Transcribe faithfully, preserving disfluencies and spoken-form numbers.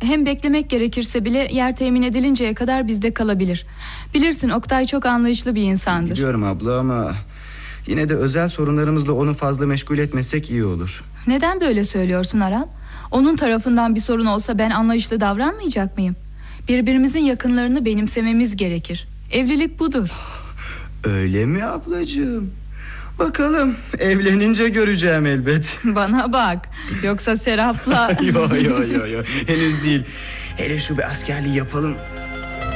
Hem beklemek gerekirse bile yer temin edilinceye kadar bizde kalabilir. Bilirsin Oktay çok anlayışlı bir insandır. Biliyorum abla ama yine de özel sorunlarımızla onu fazla meşgul etmesek iyi olur. Neden böyle söylüyorsun Aral? Onun tarafından bir sorun olsa ben anlayışlı davranmayacak mıyım? Birbirimizin yakınlarını benimsememiz gerekir. Evlilik budur. Öyle mi ablacığım? Bakalım, evlenince göreceğim elbet. Bana bak, yoksa Serap'la... Yo yo yo yo, henüz değil. Hele şu bir askerliği yapalım,